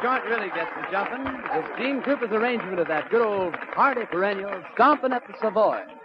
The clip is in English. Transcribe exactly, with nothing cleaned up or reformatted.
joint really gets me jumping is Gene Cooper's arrangement of that good old hearty perennial, Stompin' at the Savoy.